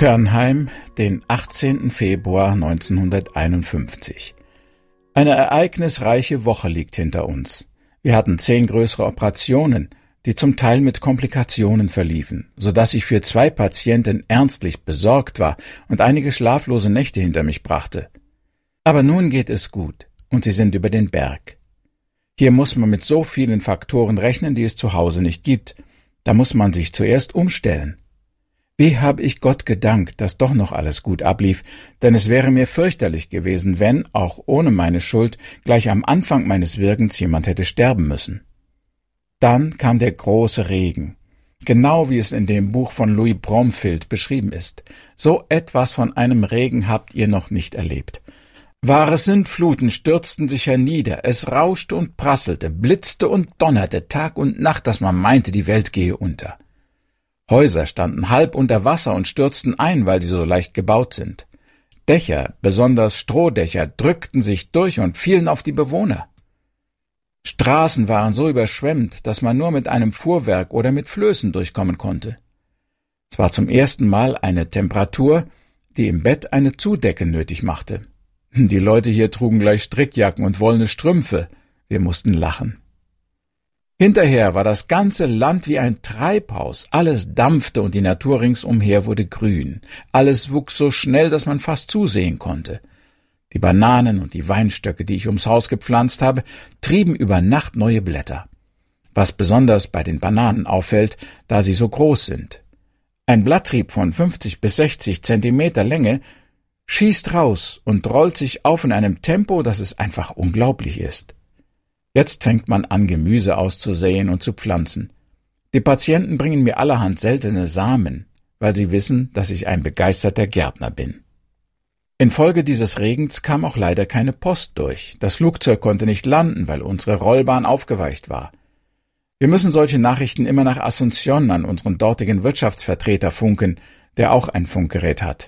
Fernheim, den 18. Februar 1951. Eine ereignisreiche Woche liegt hinter uns. Wir hatten 10 größere Operationen, die zum Teil mit Komplikationen verliefen, sodass ich für 2 Patienten ernstlich besorgt war und einige schlaflose Nächte hinter mich brachte. Aber nun geht es gut, und sie sind über den Berg. Hier muss man mit so vielen Faktoren rechnen, die es zu Hause nicht gibt. Da muss man sich zuerst umstellen. Wie habe ich Gott gedankt, dass doch noch alles gut ablief, denn es wäre mir fürchterlich gewesen, wenn, auch ohne meine Schuld, gleich am Anfang meines Wirkens jemand hätte sterben müssen. Dann kam der große Regen, genau wie es in dem Buch von Louis Bromfield beschrieben ist. So etwas von einem Regen habt ihr noch nicht erlebt. Wahre Sündfluten stürzten sich hernieder, es rauschte und prasselte, blitzte und donnerte Tag und Nacht, dass man meinte, die Welt gehe unter. Häuser standen halb unter Wasser und stürzten ein, weil sie so leicht gebaut sind. Dächer, besonders Strohdächer, drückten sich durch und fielen auf die Bewohner. Straßen waren so überschwemmt, dass man nur mit einem Fuhrwerk oder mit Flößen durchkommen konnte. Es war zum ersten Mal eine Temperatur, die im Bett eine Zudecke nötig machte. Die Leute hier trugen gleich Strickjacken und wollene Strümpfe. Wir mussten lachen. Hinterher war das ganze Land wie ein Treibhaus, alles dampfte und die Natur ringsumher wurde grün. Alles wuchs so schnell, dass man fast zusehen konnte. Die Bananen und die Weinstöcke, die ich ums Haus gepflanzt habe, trieben über Nacht neue Blätter. Was besonders bei den Bananen auffällt, da sie so groß sind. Ein Blatttrieb von 50 bis 60 Zentimeter Länge schießt raus und rollt sich auf in einem Tempo, dass es einfach unglaublich ist. Jetzt fängt man an, Gemüse auszusäen und zu pflanzen. Die Patienten bringen mir allerhand seltene Samen, weil sie wissen, dass ich ein begeisterter Gärtner bin. Infolge dieses Regens kam auch leider keine Post durch. Das Flugzeug konnte nicht landen, weil unsere Rollbahn aufgeweicht war. Wir müssen solche Nachrichten immer nach Asunción an unseren dortigen Wirtschaftsvertreter funken, der auch ein Funkgerät hat.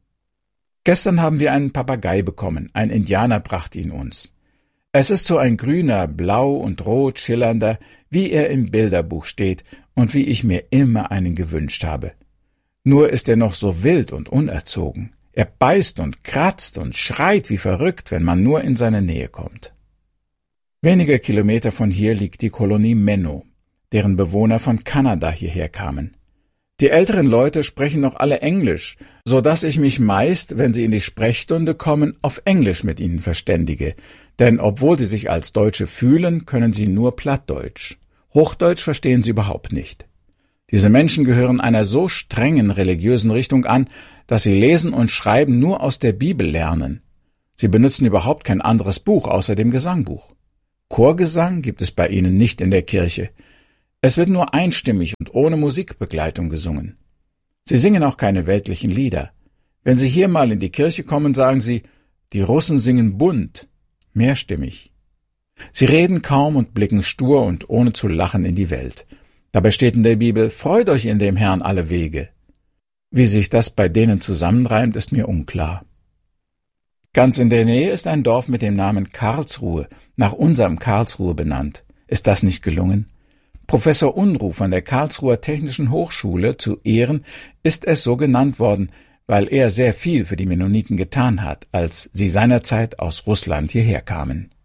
Gestern haben wir einen Papagei bekommen, ein Indianer brachte ihn uns. Es ist so ein grüner, blau und rot schillernder, wie er im Bilderbuch steht und wie ich mir immer einen gewünscht habe. Nur ist er noch so wild und unerzogen. Er beißt und kratzt und schreit wie verrückt, wenn man nur in seine Nähe kommt. Wenige Kilometer von hier liegt die Kolonie Menno, deren Bewohner von Kanada hierher kamen. Die älteren Leute sprechen noch alle Englisch, so dass ich mich meist, wenn sie in die Sprechstunde kommen, auf Englisch mit ihnen verständige, denn obwohl sie sich als Deutsche fühlen, können sie nur Plattdeutsch. Hochdeutsch verstehen sie überhaupt nicht. Diese Menschen gehören einer so strengen religiösen Richtung an, dass sie Lesen und Schreiben nur aus der Bibel lernen. Sie benutzen überhaupt kein anderes Buch außer dem Gesangbuch. Chorgesang gibt es bei ihnen nicht in der Kirche. Es wird nur einstimmig und ohne Musikbegleitung gesungen. Sie singen auch keine weltlichen Lieder. Wenn sie hier mal in die Kirche kommen, sagen sie, die Russen singen bunt, mehrstimmig. Sie reden kaum und blicken stur und ohne zu lachen in die Welt. Dabei steht in der Bibel, freut euch in dem Herrn alle Wege. Wie sich das bei denen zusammenreimt, ist mir unklar. Ganz in der Nähe ist ein Dorf mit dem Namen Karlsruhe, nach unserem Karlsruhe benannt. Ist das nicht gelungen? Professor Unruh von der Karlsruher Technischen Hochschule zu Ehren ist es so genannt worden, weil er sehr viel für die Mennoniten getan hat, als sie seinerzeit aus Russland hierher kamen.